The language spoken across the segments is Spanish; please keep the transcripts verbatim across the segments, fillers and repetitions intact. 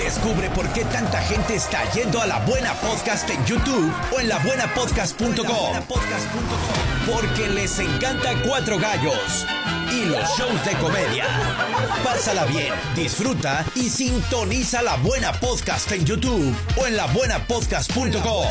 Descubre por qué tanta gente está yendo a La Buena Podcast en YouTube o en la buena podcast punto com. Porque les encanta Cuatro Gallos y los shows de comedia. Pásala bien, disfruta y sintoniza La Buena Podcast en YouTube o en la buena podcast punto com.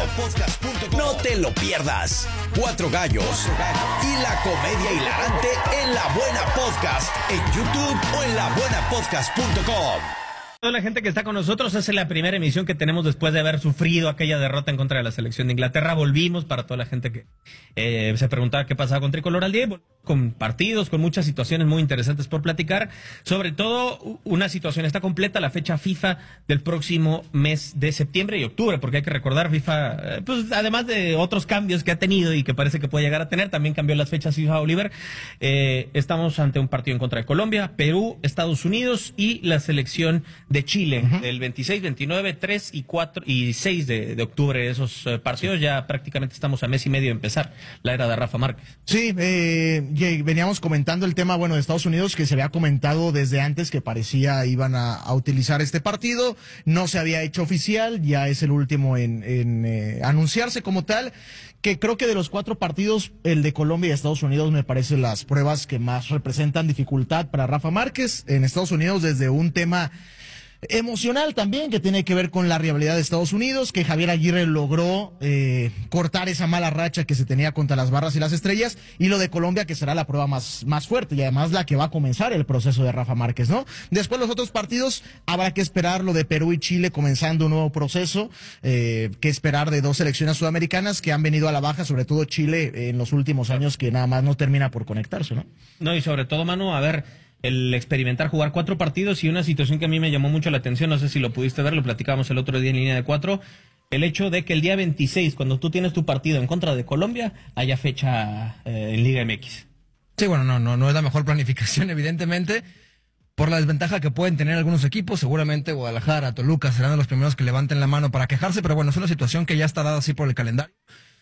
No te lo pierdas. Cuatro Gallos y la comedia hilarante en La Buena Podcast en YouTube o en la buena podcast punto com. Toda la gente que está con nosotros, esa es la primera emisión que tenemos después de haber sufrido aquella derrota en contra de la selección de Inglaterra. Volvimos para toda la gente que eh, se preguntaba qué pasaba con Tricolor al día, con partidos, con muchas situaciones muy interesantes por platicar. Sobre todo, una situación está completa, la fecha FIFA del próximo mes de septiembre y octubre, porque hay que recordar, FIFA, eh, pues además de otros cambios que ha tenido y que parece que puede llegar a tener, también cambió las fechas FIFA, Oliver. Eh, estamos ante un partido en contra de Colombia, Perú, Estados Unidos y la selección de Chile, uh-huh. del veintiséis, veintinueve, tres y cuatro y seis de, de octubre. Esos eh, partidos ya prácticamente estamos a mes y medio de empezar la era de Rafa Márquez. Sí, eh, veníamos comentando el tema, bueno, de Estados Unidos, que se había comentado desde antes que parecía iban a, a utilizar este partido, no se había hecho oficial, ya es el último en, en eh, anunciarse como tal, que creo que de los cuatro partidos, el de Colombia y Estados Unidos me parece las pruebas que más representan dificultad para Rafa Márquez. En Estados Unidos, desde un tema emocional también, que tiene que ver con la rivalidad de Estados Unidos, que Javier Aguirre logró eh, cortar esa mala racha que se tenía contra las Barras y las Estrellas, y lo de Colombia, que será la prueba más, más fuerte y además la que va a comenzar el proceso de Rafa Márquez, ¿no? Después los otros partidos, habrá que esperar lo de Perú y Chile comenzando un nuevo proceso, eh, que esperar de dos selecciones sudamericanas que han venido a la baja, sobre todo Chile en los últimos años, que nada más no termina por conectarse, ¿no? No, y sobre todo, Manu, a ver, el experimentar jugar cuatro partidos y una situación que a mí me llamó mucho la atención, no sé si lo pudiste ver, lo platicábamos el otro día en línea de cuatro, el hecho de que el día veintiséis, cuando tú tienes tu partido en contra de Colombia, haya fecha eh, en Liga M X. Sí, bueno, no, no, no es la mejor planificación, evidentemente, por la desventaja que pueden tener algunos equipos. Seguramente Guadalajara, Toluca serán los primeros que levanten la mano para quejarse, pero bueno, es una situación que ya está dada así por el calendario.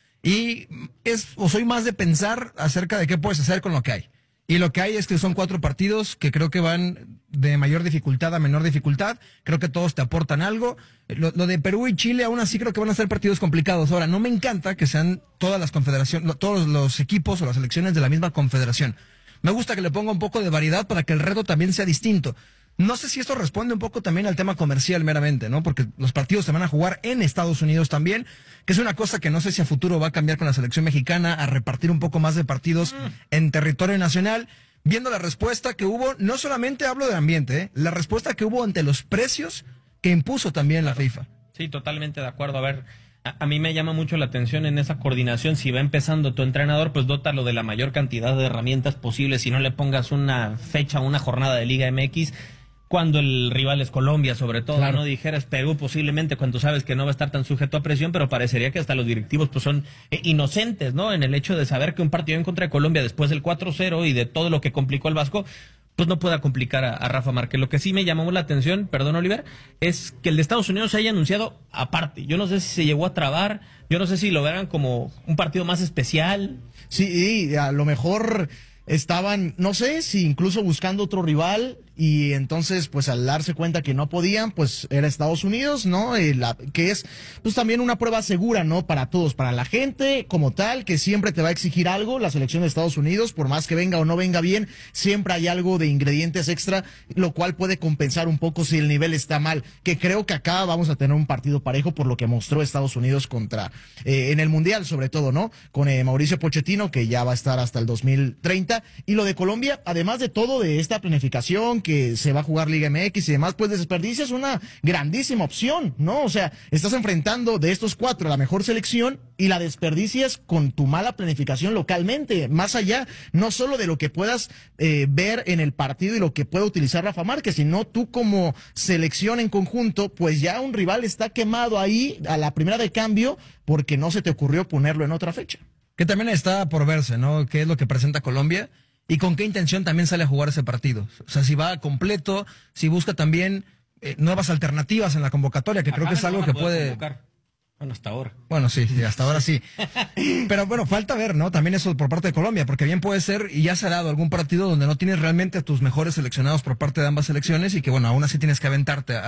Y es, o soy más de pensar acerca de qué puedes hacer con lo que hay. Y lo que hay es que son cuatro partidos que creo que van de mayor dificultad a menor dificultad. Creo que todos te aportan algo. Lo, lo de Perú y Chile aún así creo que van a ser partidos complicados. Ahora, no me encanta que sean todas las confederaciones, todos los equipos o las selecciones de la misma confederación. Me gusta que le ponga un poco de variedad para que el reto también sea distinto. No sé si esto responde un poco también al tema comercial meramente, ¿no? Porque los partidos se van a jugar en Estados Unidos también, que es una cosa que no sé si a futuro va a cambiar con la selección mexicana, a repartir un poco más de partidos mm. en territorio nacional. Viendo la respuesta que hubo, no solamente hablo de ambiente, ¿eh? La respuesta que hubo ante los precios que impuso también la FIFA. Sí, totalmente de acuerdo. A ver, a, a mí me llama mucho la atención en esa coordinación. Si va empezando tu entrenador, pues dótalo de la mayor cantidad de herramientas posibles. Si no le pongas una fecha, una jornada de Liga M X, cuando el rival es Colombia, sobre todo, claro. No dijeras Perú posiblemente, cuando sabes que no va a estar tan sujeto a presión, pero parecería que hasta los directivos pues son eh, inocentes, ¿no? En el hecho de saber que un partido en contra de Colombia después del cuatro cero y de todo lo que complicó el Vasco, pues no pueda complicar a, a Rafa Márquez. Lo que sí me llamó la atención, perdón, Oliver, es que el de Estados Unidos se haya anunciado aparte. Yo no sé si se llegó a trabar, yo no sé si lo verán como un partido más especial. Sí, a lo mejor estaban, no sé, si incluso buscando otro rival, y entonces pues al darse cuenta que no podían, pues era Estados Unidos, ¿no? Eh, la, que es pues también una prueba segura, ¿no? Para todos, para la gente como tal, que siempre te va a exigir algo, la selección de Estados Unidos, por más que venga o no venga bien, siempre hay algo de ingredientes extra, lo cual puede compensar un poco si el nivel está mal, que creo que acá vamos a tener un partido parejo por lo que mostró Estados Unidos contra, eh, en el Mundial sobre todo, ¿no? Con eh, Mauricio Pochettino, que ya va a estar hasta el dos mil treinta, y lo de Colombia, además de todo, de esta planificación que que se va a jugar Liga M X y demás, pues desperdicias una grandísima opción, ¿no? O sea, estás enfrentando de estos cuatro a la mejor selección y la desperdicias con tu mala planificación localmente, más allá, no solo de lo que puedas eh, ver en el partido y lo que pueda utilizar Rafa Márquez, sino tú como selección en conjunto, pues ya un rival está quemado ahí a la primera de cambio porque no se te ocurrió ponerlo en otra fecha. Que también está por verse, ¿no? ¿Qué es lo que presenta Colombia? ¿Y con qué intención también sale a jugar ese partido? O sea, si va completo, si busca también eh, nuevas alternativas en la convocatoria, que Acá creo que es algo que puede... Convocar. Bueno, hasta ahora. Bueno, sí, sí, hasta ahora sí. Pero bueno, falta ver, ¿no? También eso por parte de Colombia, porque bien puede ser, y ya se ha dado algún partido donde no tienes realmente a tus mejores seleccionados por parte de ambas selecciones y que, bueno, aún así tienes que aventarte a